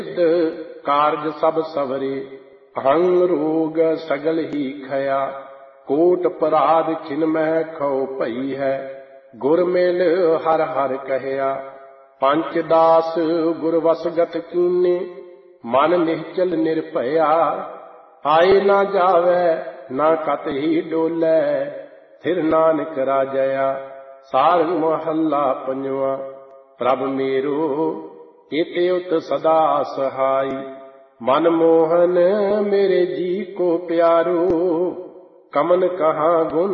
ਕਾਰਜ ਸਭ ਸਵਰੇ, ਅਹੰਗ ਰੋਗ ਸਗਲ ਹੀ ਖਇਆ। ਕੋਟ ਪਰਾਧ ਖਿਨ ਮਹਿ ਖਉ ਭਈ ਹੈ, ਗੁਰ ਮਿਲ ਹਰ ਹਰ ਕਹਿਆ। ਪੰਚ ਦਾਸ ਗੁਰ ਵਸਗਤ ਕੀਨੇ, ਮਨ ਨਿਹਚਲ ਨਿਰਭਇਆ। ਆਏ ਨਾ ਜਾਵੈ ਨਾ ਕਤ ਹੀ ਡੋਲੈ, ਫਿਰ ਨਾਨਕ ਰਾਜਿਆ। ਸਾਰੰਗ ਮਹੱਲਾ ਪੰਜਵਾ। ਪ੍ਰਭ ਮੇਰੋ ਇਤਿ ਉਤ ਸਦਾ ਸਹਾਈ, ਮਨ ਮੋਹਨ ਮੇਰੇ ਜੀ ਕੋ ਪਿਆਰੋ। ਕਮਨ ਕਹਾਂ ਗੁਣ